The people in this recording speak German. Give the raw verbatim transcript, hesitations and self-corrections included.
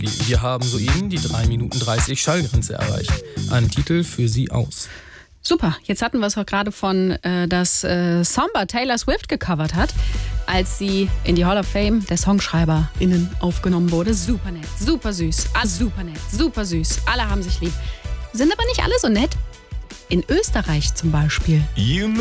Wir haben soeben die drei Minuten dreißig Schallgrenze erreicht. Ein Titel für Sie aus. Super, jetzt hatten wir es auch gerade von, äh, dass äh, Samba Taylor Swift gecovert hat, als sie in die Hall of Fame der SongschreiberInnen aufgenommen wurde. Super nett, super süß, ah, super nett, super süß. Alle haben sich lieb. Sind aber nicht alle so nett. In Österreich zum Beispiel.